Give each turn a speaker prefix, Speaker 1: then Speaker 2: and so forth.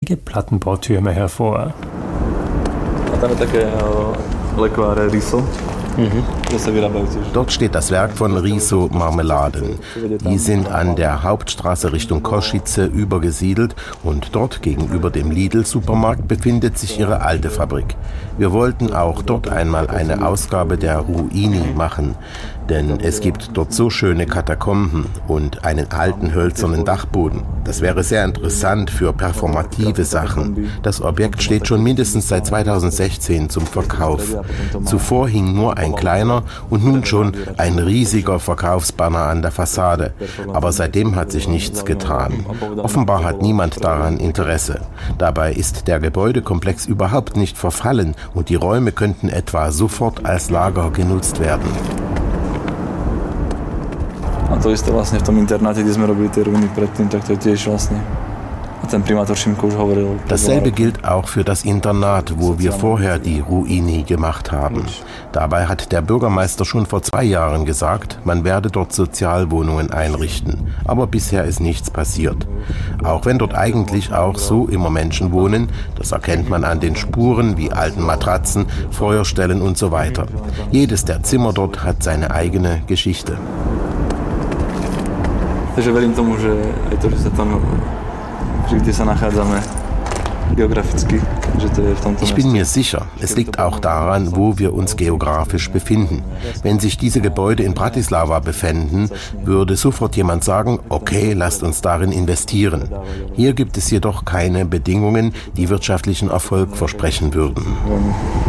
Speaker 1: prächtige Plattenbautürme hervor.
Speaker 2: Dort steht das Werk von Riso Marmeladen. Die sind an der Hauptstraße Richtung Košice übergesiedelt und dort gegenüber dem Lidl-Supermarkt befindet sich ihre alte Fabrik. Wir wollten auch dort einmal eine Ausgabe der Ruini machen, denn es gibt dort so schöne Katakomben und einen alten hölzernen Dachboden. Das wäre sehr interessant für performative Sachen. Das Objekt steht schon mindestens seit 2016 zum Verkauf. Zuvor hing nur ein kleiner und nun schon ein riesiger Verkaufsbanner an der Fassade. Aber seitdem hat sich nichts getan. Offenbar hat niemand daran Interesse. Dabei ist der Gebäudekomplex überhaupt nicht verfallen und die Räume könnten etwa sofort als Lager genutzt werden.
Speaker 3: A to isté vlastne v tom internáte, kde sme robili tie ruiny predtým, tak to je tiež vlastne. A ten primátor Šimko už hovoril.
Speaker 2: Dasselbe gilt auch für das Internat, wo wir vorher die Ruini gemacht haben. Dabei hat der Bürgermeister schon vor 2 Jahren gesagt, man werde dort Sozialwohnungen einrichten. Aber bisher ist nichts passiert. Auch wenn dort eigentlich auch so immer Menschen wohnen, das erkennt man an den Spuren wie alten Matratzen, Feuerstellen und so weiter. Jedes der Zimmer dort hat seine eigene Geschichte.
Speaker 3: Takže verím tomu, že aj to, že sa tam, že kde sa nachádzame geograficky, že to je v tomto.
Speaker 2: Ich bin mir sicher, es liegt auch daran, wo wir uns geografisch befinden. Wenn sich diese Gebäude in Bratislava befänden, würde sofort jemand sagen, okay, lasst uns darin investieren. Hier gibt es jedoch keine Bedingungen, die wirtschaftlichen Erfolg versprechen würden.